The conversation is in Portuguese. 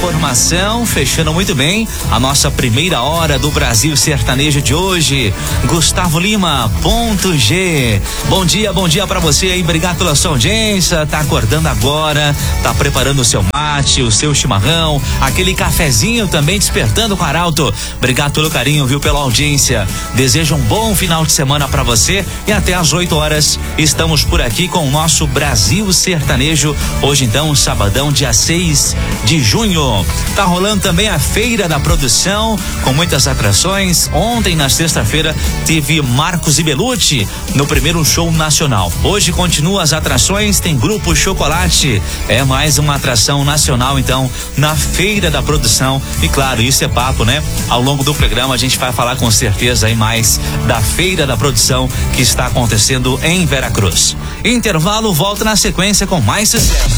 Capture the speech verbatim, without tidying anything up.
informação, fechando muito bem a nossa primeira hora do Brasil Sertanejo de hoje. Gustavo Lima, ponto G. Bom dia, bom dia pra você aí, obrigado pela sua audiência. Tá acordando agora, tá preparando o seu mate, o seu chimarrão, aquele cafezinho também despertando com o Arauto. Obrigado pelo carinho, viu, pela audiência. Desejo um bom final de semana pra você e até às oito horas estamos por aqui com o nosso Brasil Sertanejo. Hoje então, sabadão, dia seis de junho. Tá rolando também a Feira da Produção, com muitas atrações. Ontem, na sexta-feira, teve Marcos e Belucci no primeiro show nacional. Hoje continua as atrações, tem Grupo Chocolate. É mais uma atração nacional, então, na Feira da Produção. E claro, isso é papo, né? Ao longo do programa a gente vai falar com certeza aí mais da Feira da Produção que está acontecendo em Veracruz. Intervalo, volta na sequência com mais sucesso.